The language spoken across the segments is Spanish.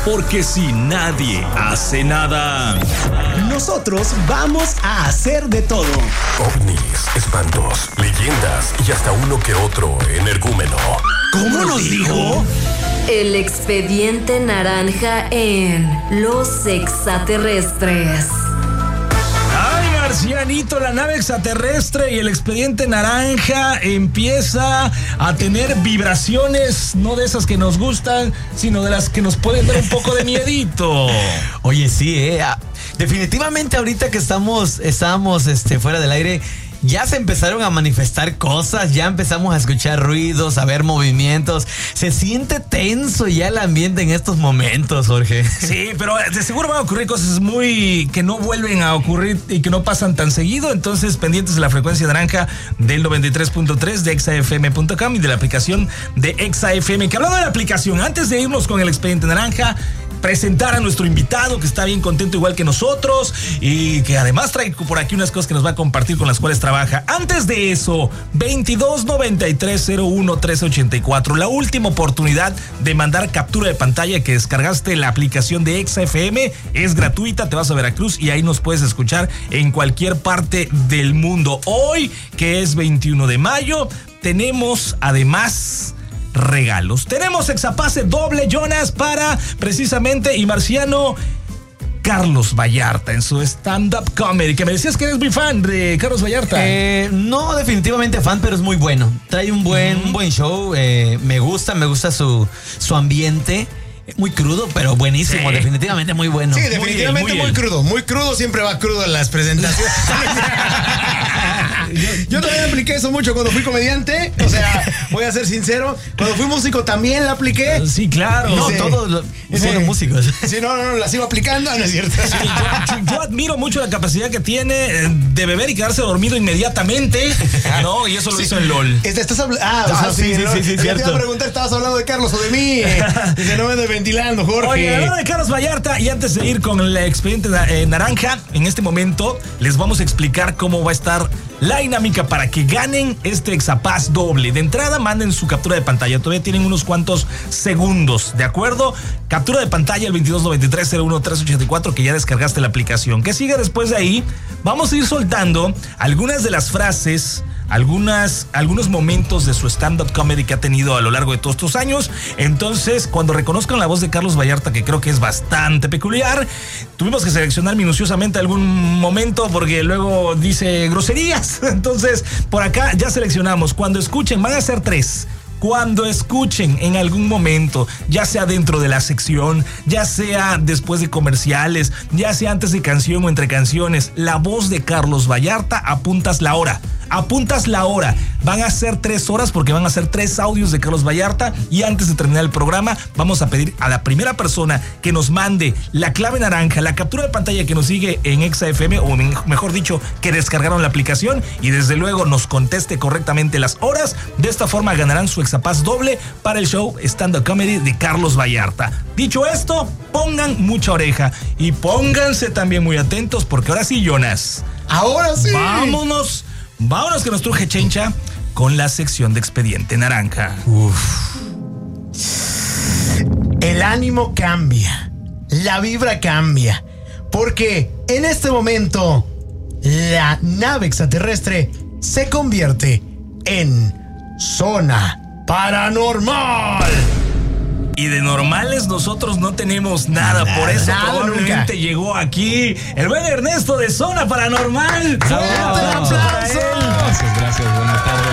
Porque si nadie hace nada, nosotros vamos a hacer de todo. OVNIs, espantos, leyendas y hasta uno que otro energúmeno. ¿Cómo nos dijo? El expediente naranja en Los Extraterrestres. Ay, Marcianito, la nave extraterrestre y el expediente naranja empieza a tener vibraciones, no de esas que nos gustan, sino de las que nos pueden dar un poco de miedito. Oye, sí, definitivamente ahorita que estábamos fuera del aire, ya se empezaron a manifestar cosas, ya empezamos a escuchar ruidos, a ver movimientos. Se siente tenso ya el ambiente en estos momentos, Jorge. Sí, pero de seguro van a ocurrir cosas que no vuelven a ocurrir y que no pasan tan seguido. Entonces, pendientes de la frecuencia naranja del 93.3 de exafm.com y de la aplicación de ExaFM. Que hablando de la aplicación, antes de irnos con el expediente naranja, presentar a nuestro invitado que está bien contento igual que nosotros y que además trae por aquí unas cosas que nos va a compartir con las cuales trabaja. Antes de eso, 2293011384, la última oportunidad de mandar captura de pantalla que descargaste la aplicación de ExaFM, es gratuita, te vas a Veracruz y ahí nos puedes escuchar en cualquier parte del mundo. Hoy, que es 21 de mayo, tenemos además regalos. Tenemos Exapase doble, Jonas, para precisamente y Marciano, Carlos Vallarta en su stand-up comedy, que me decías que eres muy fan de Carlos Vallarta. No definitivamente fan, pero es muy bueno. Trae un buen show. Me gusta su ambiente. Muy crudo, pero buenísimo, sí. Definitivamente muy bueno. Sí, definitivamente muy crudo. Muy crudo, siempre va crudo en las presentaciones. Yo también apliqué eso mucho cuando fui comediante. O sea, voy a ser sincero. Cuando fui músico también la apliqué. Sí, claro. No, todos los músicos. Sí, no, la sigo aplicando, no es cierto. Sí, yo admiro mucho la capacidad que tiene de beber y quedarse dormido inmediatamente. No, y eso lo hizo en LOL. Estás hablando. Sí, cierto. Te iba a preguntar, ¿estabas hablando de Carlos o de mí? Dice, no me ando ventilando, Jorge. Oye, hablando de Carlos Vallarta, y antes de ir con el expediente naranja, en este momento les vamos a explicar cómo va a estar la dinámica para que ganen este Exapass doble. De entrada, manden su captura de pantalla. Todavía tienen unos cuantos segundos, ¿de acuerdo? Captura de pantalla al 2293011384, que ya descargaste la aplicación. ¿Qué sigue después de ahí? Vamos a ir soltando algunas de las frases, algunos momentos de su stand-up comedy que ha tenido a lo largo de todos estos años. Entonces, cuando reconozcan la voz de Carlos Vallarta, que creo que es bastante peculiar, tuvimos que seleccionar minuciosamente algún momento porque luego dice groserías. Entonces, por acá ya seleccionamos. Cuando escuchen, van a ser 3. Cuando escuchen en algún momento, ya sea dentro de la sección, ya sea después de comerciales, ya sea antes de canción o entre canciones, la voz de Carlos Vallarta, apuntas la hora. Van a ser 3 horas porque van a ser 3 audios de Carlos Vallarta, y antes de terminar el programa vamos a pedir a la primera persona que nos mande la clave naranja, la captura de pantalla, que nos sigue en ExaFM, o mejor dicho, que descargaron la aplicación y desde luego nos conteste correctamente las horas. De esta forma ganarán su Exapass doble para el show stand-up comedy de Carlos Vallarta. Dicho esto, pongan mucha oreja y pónganse también muy atentos porque ahora sí, Jonas. Ahora sí. Vámonos que nos truje Chencha con la sección de expediente naranja. El ánimo cambia, la vibra cambia, porque en este momento la nave extraterrestre se convierte en zona paranormal. Y de normales nosotros no tenemos nada, por eso probablemente nunca llegó aquí el buen Ernesto de Zona Paranormal. ¡Fuerte el aplauso! Gracias. Buenas tardes.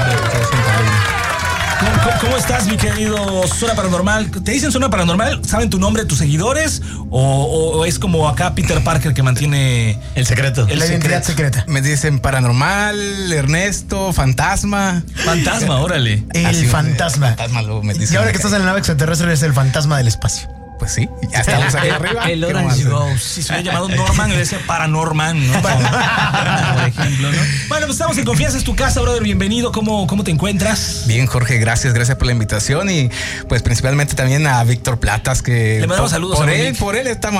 ¿Cómo estás, mi querido Zona Paranormal? ¿Te dicen Zona Paranormal? ¿Saben tu nombre, tus seguidores? ¿O es como acá Peter Parker que mantiene el secreto? La identidad secreta. Me dicen Paranormal, Ernesto, Fantasma. Fantasma, órale. El fantasma. Fantasma luego me dicen. Y ahora que estás en la nave extraterrestre eres el fantasma del espacio. Pues sí, ya estamos aquí arriba. El Orange Ghost. Si se hubiera llamado Norman, le decía Paranorman, ¿no? Por ejemplo, ¿no? Bueno, pues estamos en confianza, es tu casa, brother, bienvenido. ¿Cómo te encuentras? Bien, Jorge, gracias por la invitación y pues principalmente también a Víctor Platas, que le mandamos saludos. Por él estamos aquí.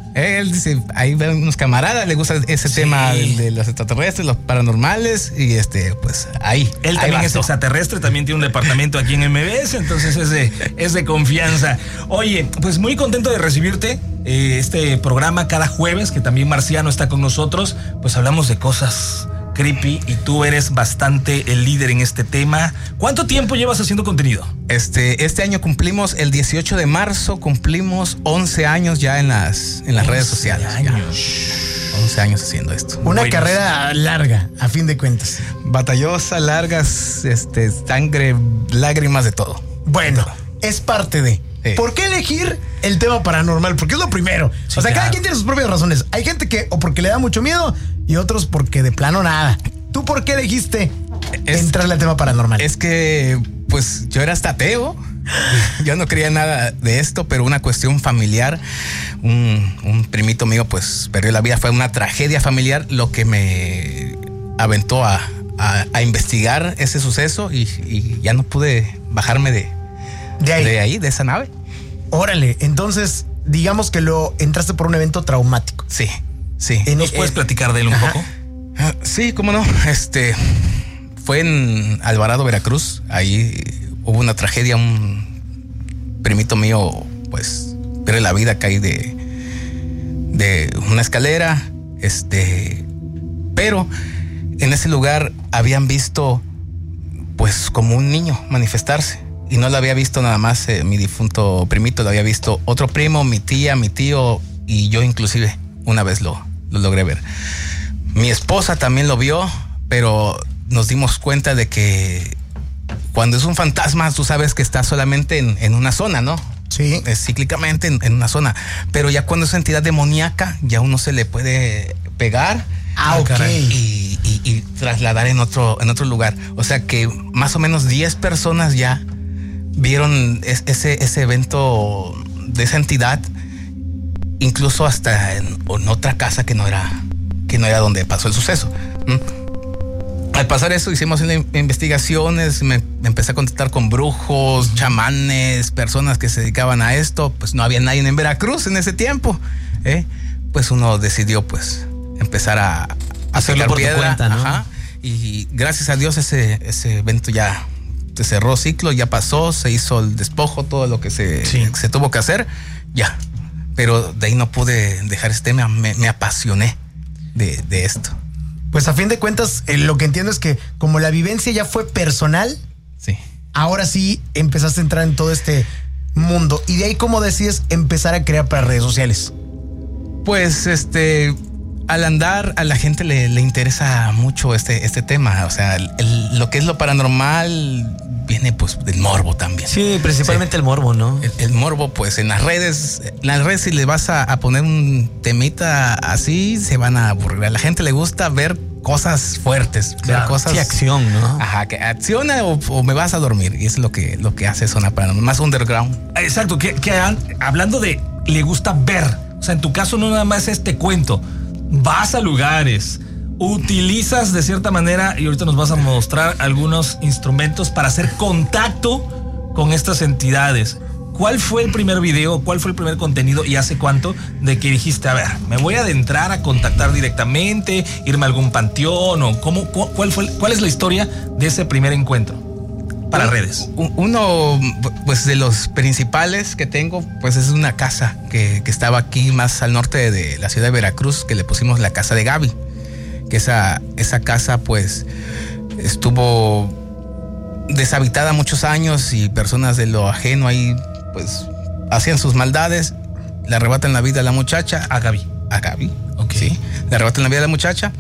Él dice, ahí ven unos camaradas, le gusta ese tema de los extraterrestres, los paranormales, y pues ahí. Él ahí también es bastó. extraterrestre, también tiene un departamento aquí en MBS, entonces es de confianza. Oye, pues muy contento de recibirte. Este programa cada jueves, que también Marciano está con nosotros, pues hablamos de cosas creepy y tú eres bastante el líder en este tema. ¿Cuánto tiempo llevas haciendo contenido? Este año cumplimos, el 18 de marzo, cumplimos 11 años ya en las redes sociales. Ya. 11 años haciendo esto. Una Buenos. carrera larga, a fin de cuentas. Batallosa, largas, sangre, lágrimas, de todo. Bueno, es parte de. Sí. ¿Por qué elegir el tema paranormal? Porque es lo primero. Sí, o sea, cada claro. quien tiene sus propias razones. Hay gente que o porque le da mucho miedo y otros porque de plano nada. ¿Tú por qué elegiste entrarle al tema paranormal? Es que, pues, yo era hasta ateo. Yo no creía nada de esto, pero una cuestión familiar, un primito mío, pues, perdió la vida. Fue una tragedia familiar lo que me aventó a investigar ese suceso y ya no pude bajarme de ahí, de esa nave. Órale, entonces, digamos que lo entraste por un evento traumático. Sí. ¿Nos puedes platicar de él un poco? Sí, cómo no. Fue en Alvarado, Veracruz. Ahí hubo una tragedia. Un primito mío, pues, pierde la vida, cae de una escalera. Pero en ese lugar habían visto, pues, como un niño manifestarse. Y no lo había visto nada más mi difunto primito, lo había visto otro primo, mi tía, mi tío, y yo inclusive una vez lo logré ver. Mi esposa también lo vio, pero nos dimos cuenta de que cuando es un fantasma, tú sabes que está solamente en una zona, ¿no? Sí. Es cíclicamente en una zona. Pero ya cuando es entidad demoníaca, ya uno se le puede pegar. Ok. Y trasladar en otro lugar. O sea que más o menos 10 personas ya vieron ese evento de esa entidad, incluso hasta en otra casa que no era donde pasó el suceso. Al pasar eso, hicimos investigaciones, me empecé a contactar con brujos, chamanes, personas que se dedicaban a esto. Pues no había nadie en Veracruz en ese tiempo. Pues uno decidió, pues, empezar a hacerlo sacar por tu piedra. cuenta, ¿no? Ajá. Y gracias a Dios ese evento ya se cerró ciclo, ya pasó, se hizo el despojo, todo lo que se tuvo que hacer, ya. Pero de ahí no pude dejar este tema, me apasioné de esto. Pues a fin de cuentas, lo que entiendo es que como la vivencia ya fue personal, Sí. ahora sí empezaste a entrar en todo este mundo. Y de ahí, ¿cómo decides empezar a crear para redes sociales? Pues al andar a la gente le interesa mucho este tema. O sea, lo que es lo paranormal viene pues del morbo también. Sí, principalmente el morbo, ¿no? El morbo, pues en las redes si le vas a poner un temita así, se van a aburrir. A la gente le gusta ver cosas fuertes, ver cosas. Sí, acción, ¿no? Ajá, que acciona o me vas a dormir. Y es lo que hace Zona Paranormal, más underground. Exacto, que hablando de le gusta ver, o sea, en tu caso no nada más este cuento, vas a lugares, utilizas de cierta manera, y ahorita nos vas a mostrar algunos instrumentos para hacer contacto con estas entidades. ¿Cuál fue el primer video? ¿Cuál fue el primer contenido? ¿Y hace cuánto de que dijiste, a ver, me voy a adentrar a contactar directamente, irme a algún panteón? ¿O cuál es la historia de ese primer encuentro para redes? Uno, pues de los principales que tengo, pues es una casa que estaba aquí más al norte de la ciudad de Veracruz, que le pusimos la casa de Gaby. Que esa casa pues estuvo deshabitada muchos años y personas de lo ajeno ahí pues hacían sus maldades, le arrebatan la vida a la muchacha. A Gaby. Ok. Sí, le arrebatan la vida a la muchacha.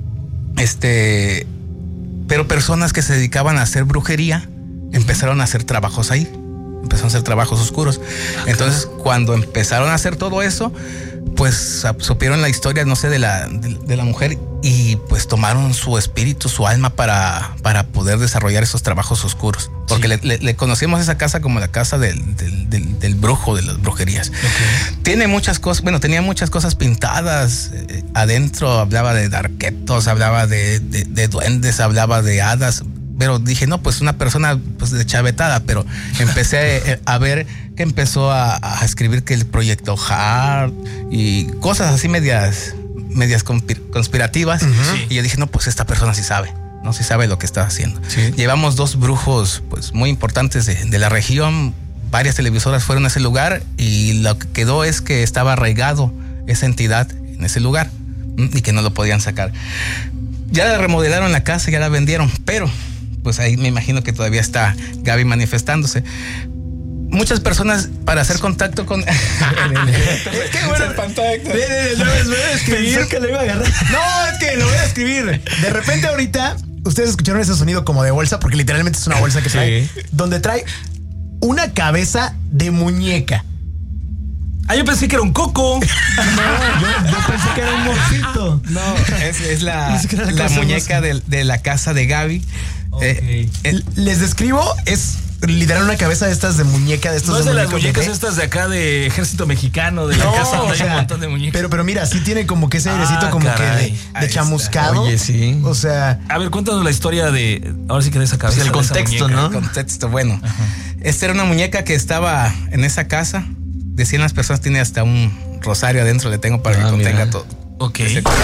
Pero personas que se dedicaban a hacer brujería empezaron a hacer trabajos ahí. Empezaron a hacer trabajos oscuros. Entonces, cuando empezaron a hacer todo eso, pues supieron la historia, no sé, de la mujer, y pues tomaron su espíritu, su alma para poder desarrollar esos trabajos oscuros. Porque le conocimos esa casa como la casa del brujo, de las brujerías. Okay. Tenía muchas cosas pintadas adentro. Hablaba de darquetos, hablaba de duendes, hablaba de hadas. Pero dije, no, pues una persona pues de chavetada, pero empecé a ver que empezó a escribir que el proyecto HART y cosas así medias conspirativas. Y yo dije, no, pues esta persona sí sabe, ¿no? Sí sabe lo que está haciendo. Sí. Llevamos 2 brujos pues muy importantes de la región, varias televisoras fueron a ese lugar y lo que quedó es que estaba arraigado esa entidad en ese lugar y que no lo podían sacar. Ya la remodelaron la casa, ya la vendieron, pero pues ahí me imagino que todavía está Gaby manifestándose. Muchas personas para hacer contacto con... Es que bueno, escribir que lo iba a agarrar. No, es que lo voy a escribir. De repente ahorita ustedes escucharon ese sonido como de bolsa, porque literalmente es una bolsa que trae, donde trae una cabeza de muñeca. Ah, yo pensé que era un coco. No, yo pensé que era un morcito. No, es la muñeca de la casa de Gaby. Okay. Les describo, es literal una cabeza de estas de muñeca, de estos. No es de las muñecas estas de acá de Ejército Mexicano, de la casa donde hay un montón de muñecas. Pero mira, sí tiene como que ese airecito como caray, que de chamuscado. Oye, sí. O sea. A ver, cuéntanos la historia de. Ahora sí que de esa cabeza. El contexto, ¿no? El contexto, bueno. Ajá. Esta era una muñeca que estaba en esa casa. Decían las personas, tiene hasta un rosario adentro, le tengo para que contenga todo. Ok.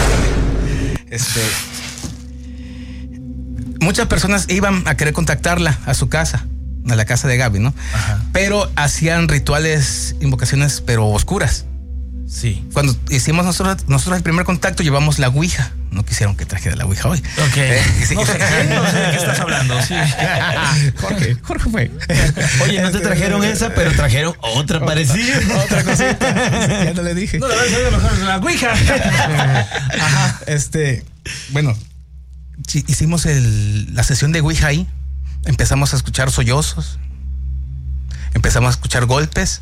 Muchas personas iban a querer contactarla a su casa, a la casa de Gaby, ¿no? Ajá. Pero hacían rituales, invocaciones, pero oscuras. Sí. Cuando hicimos nosotros el primer contacto, llevamos la ouija. No quisieron que trajera la ouija hoy. Ok. Sí. No sé de qué estás hablando. Sí. Jorge fue. Oye, no te trajeron esa, pero trajeron otra parecida. Otra cosita. Ya no le dije. No, la verdad mejor la ouija. Ajá. Bueno, sí, hicimos la sesión de ouija ahí. Empezamos a escuchar sollozos. Empezamos a escuchar golpes.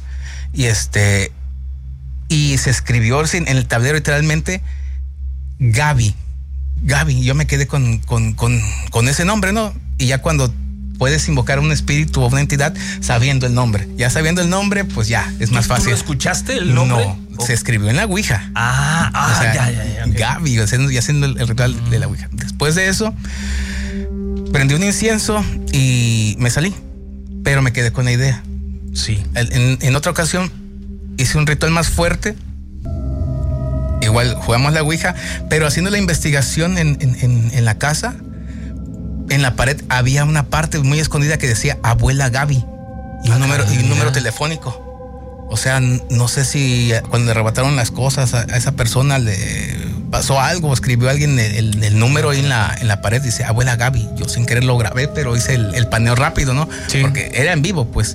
Y se escribió en el tablero literalmente Gaby. Yo me quedé con ese nombre, ¿no? Y ya cuando puedes invocar a un espíritu o una entidad sabiendo el nombre. Ya sabiendo el nombre, pues ya es más fácil. ¿Tú lo escuchaste el nombre? No, se escribió en la ouija. O sea, ya. Okay. Gaby, haciendo el ritual de la ouija. Después de eso, prendí un incienso y me salí. Pero me quedé con la idea. Sí. En otra ocasión hice un ritual más fuerte. Igual jugamos la ouija, pero haciendo la investigación en la casa, en la pared había una parte muy escondida que decía Abuela Gaby y un número telefónico. O sea, no sé si cuando le arrebataron las cosas a esa persona le pasó algo, escribió alguien el número ahí en la pared, dice Abuela Gaby. Yo sin querer lo grabé, pero hice el paneo rápido, ¿no? Sí. Porque era en vivo, pues.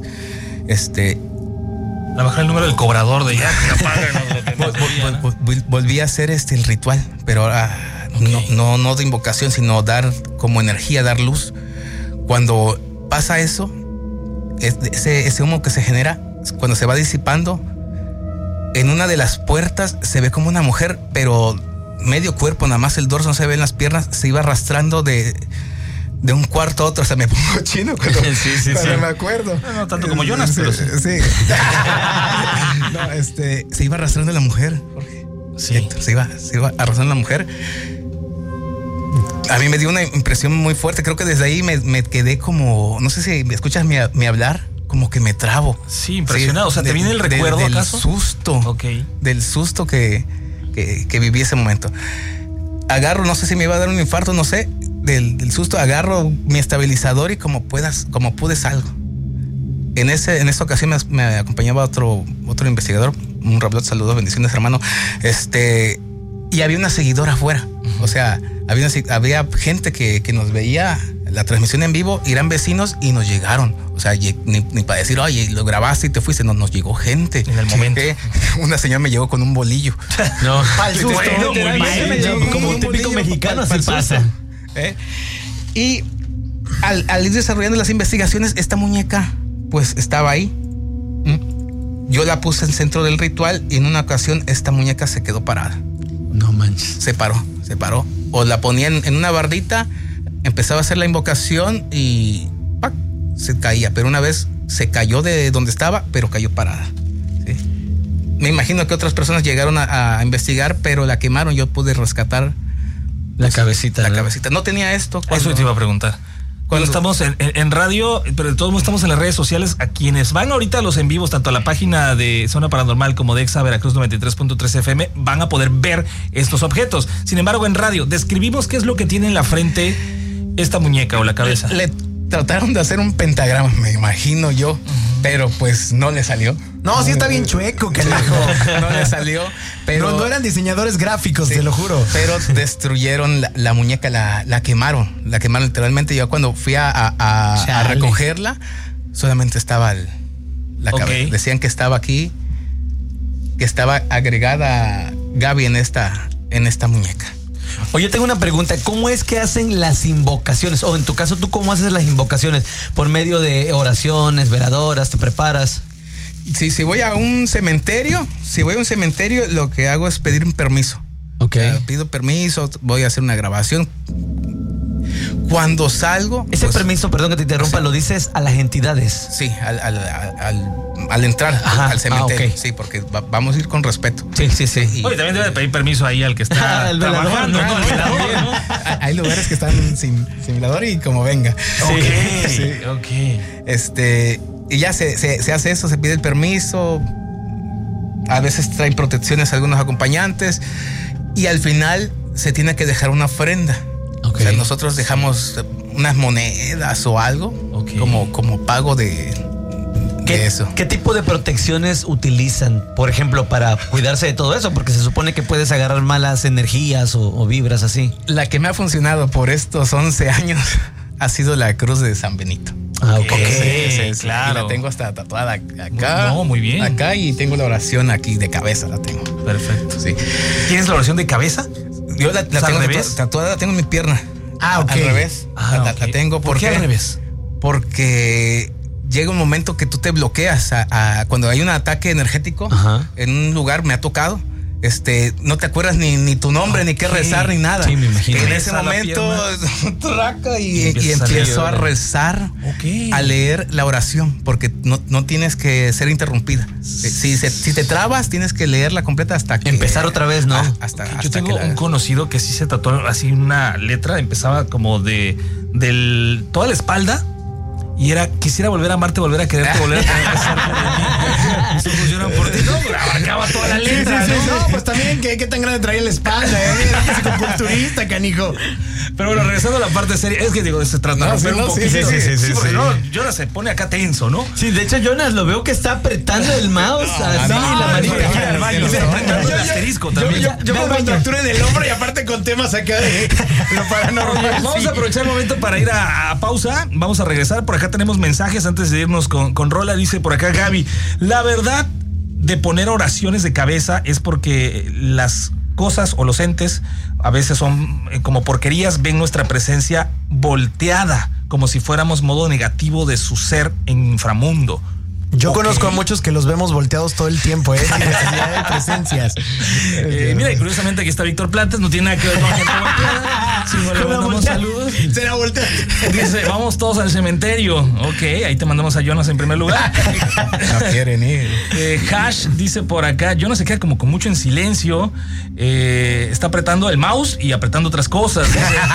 A bajar el número del cobrador de ya. Volví a hacer el ritual, pero ahora no de invocación, sino dar como energía, dar luz. Cuando pasa eso, ese humo que se genera, cuando se va disipando, en una de las puertas se ve como una mujer, pero medio cuerpo, nada más el dorso, no se ven las piernas, se iba arrastrando de un cuarto a otro. O sea, me pongo chino cuando me acuerdo. No tanto como Jonas, pero sí. Sí. No, se iba arrastrando la mujer, Jorge. Sí. Héctor, se iba arrastrando la mujer. A mí me dio una impresión muy fuerte. Creo que desde ahí me quedé como, no sé si me escuchas mi hablar, como que me trabo. Sí, impresionado. O sea, ¿te viene el recuerdo acaso? Del susto. Ok. Del susto que viví ese momento. Agarro, no sé si me iba a dar un infarto, no sé. Del susto agarro mi estabilizador y como pude salgo. En esta ocasión me acompañaba otro investigador, un Rablot, saludos, bendiciones, hermano. Y había una seguidora afuera. O sea, había gente que nos veía la transmisión en vivo, eran vecinos y nos llegaron. O sea, ni para decir, oye, lo grabaste y te fuiste. No, nos llegó gente. En el momento. Una señora me llegó con un bolillo. No, como un típico mexicano, así pasa. Y al ir desarrollando las investigaciones, esta muñeca pues estaba ahí. Yo la puse en el centro del ritual y en una ocasión esta muñeca se quedó parada. No manches. Se paró. O la ponía en una bardita, empezaba a hacer la invocación y ¡pac!, se caía. Pero una vez se cayó de donde estaba, pero cayó parada. ¿Sí? Me imagino que otras personas llegaron a investigar, pero la quemaron. Yo pude rescatar la cabecita. La cabecita. No tenía esto. Eso te iba a preguntar. Cuando estamos en radio, pero de todos modos estamos en las redes sociales. A quienes van ahorita a los en vivos, tanto a la página de Zona Paranormal como de Exa Veracruz 93.3 FM, van a poder ver estos objetos. Sin embargo, en radio, describimos qué es lo que tiene en la frente esta muñeca o la cabeza. Le trataron de hacer un pentagrama, me imagino yo, pero pues no le salió. No, sí está bien chueco, carajo. No le salió, pero no eran diseñadores gráficos, sí, te lo juro. Pero destruyeron la muñeca, la quemaron literalmente. Yo cuando fui a recogerla, solamente estaba la cabeza. Decían que estaba aquí, que estaba agregada Gaby en esta muñeca. Oye, tengo una pregunta. ¿Cómo es que hacen las invocaciones? O en tu caso, ¿tú cómo haces las invocaciones? ¿Por medio de oraciones, veladoras, te preparas? Sí, si voy a un cementerio, lo que hago es pedir un permiso. Ok. Pido permiso, voy a hacer una grabación. Cuando salgo... Ese permiso, perdón que te interrumpa, sí. ¿Lo dices a las entidades? Sí, al entrar al cementerio. Okay. Sí, porque vamos a ir con respeto. Sí. Oye, también debe pedir permiso ahí al que está trabajando, ¿no? Hay lugares que están sin velador y como venga. Sí. Ok. Y ya se hace eso, se pide el permiso. A veces traen protecciones a algunos acompañantes. Y al final se tiene que dejar una ofrenda. Okay. O sea, nosotros dejamos unas monedas o algo como pago de eso. ¿Qué tipo de protecciones utilizan, por ejemplo, para cuidarse de todo eso? Porque se supone que puedes agarrar malas energías o vibras así. La que me ha funcionado por estos 11 años ha sido la cruz de San Benito. Ah, ok. Sí, claro. Y la tengo hasta tatuada acá. No, muy bien. Acá, y tengo la oración aquí de cabeza, la tengo. Perfecto. Sí. ¿Tienes la oración de cabeza? Yo la tengo al revés. tatuada, la tengo en mi pierna. Ah, ok. Al revés. La tengo. ¿Por qué al revés? Porque llega un momento que tú te bloqueas cuando hay un ataque energético. Ajá. En un lugar me ha tocado. No te acuerdas ni tu nombre, ni qué rezar, ni nada. Sí, me imagino. En ese momento traca y empiezo a rezar, a leer la oración, porque no tienes que ser interrumpida. Si te trabas, tienes que leerla completa hasta que empezar otra vez, ¿no? Yo tengo un conocido que sí se tatuó así una letra, empezaba como de toda la espalda. Y era, quisiera volver a amarte, volver a quererte, volver a tener que ser funcionan por ti. No, abarcaba toda la letra. Sí. No, pues también, ¿qué tan grande traía la espalda? Fisicoculturista, canijo. Pero bueno, regresando a la parte seria, es que digo, se trata de romper un poquito. Sí, porque no, Jonas se pone acá tenso, ¿no? Sí, de hecho, Jonas lo veo que está apretando el mouse así, la manita al baño. Apretando el asterisco también. Yo con contractura en el hombro y aparte con temas acá de lo paranormal. Vamos a aprovechar el momento para ir a pausa. Vamos a regresar. Por acá tenemos mensajes antes de irnos con Rola. Dice por acá Gaby, la verdad de poner oraciones de cabeza es porque las cosas o los entes a veces son como porquerías, ven nuestra presencia volteada, como si fuéramos modo negativo de su ser en inframundo. Yo conozco a muchos que los vemos volteados todo el tiempo, sin necesidad de presencias. Mira, y curiosamente aquí está Víctor Plantes, no tiene nada que ver con gente volteada. Si no le mandamos saludos. Será volteada. Dice, vamos todos al cementerio. Ok, ahí te mandamos a Jonas en primer lugar. No quieren ir. Hash dice por acá, Jonas se queda como con mucho en silencio. Está apretando el mouse y apretando otras cosas.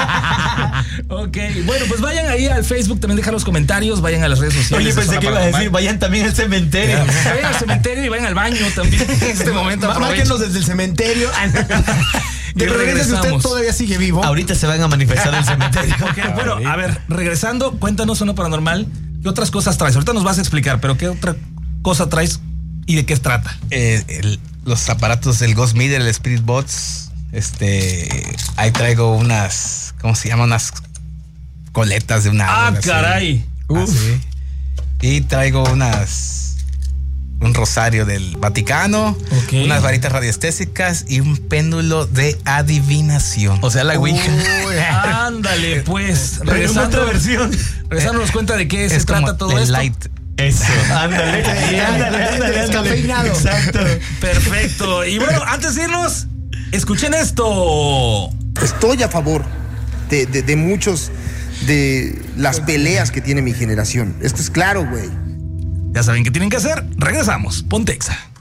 Ok, bueno, pues vayan ahí al Facebook, también dejan los comentarios, vayan a las redes sociales. Oye, pensé que iba a decir, vayan también al cementerio. Vayan al cementerio y vayan al baño también. En este momento márquenos desde el cementerio. De preferencia si usted todavía sigue vivo. Ahorita se van a manifestar en el cementerio. Okay, bueno, a ver, regresando, cuéntanos Zona Paranormal. ¿Qué otras cosas traes? Ahorita nos vas a explicar, pero ¿qué otra cosa traes y de qué trata? Los aparatos del Ghost Meter, el Spirit Box. Ahí traigo unas, ¿cómo se llama? Unas coletas de una. Ah, caray. Sí. Y traigo un rosario del Vaticano, unas varitas radiestésicas y un péndulo de adivinación. O sea, la Ouija. Ándale, pues. Regresando otra versión. Regresando nos cuenta de qué se trata todo esto. Light. Eso. Ándale. Descafeinado. Exacto. Perfecto. Y bueno, antes de irnos, escuchen esto. Estoy a favor de muchos de las peleas que tiene mi generación. Esto es claro, güey. Ya saben qué tienen que hacer. Regresamos. Ponte Exa.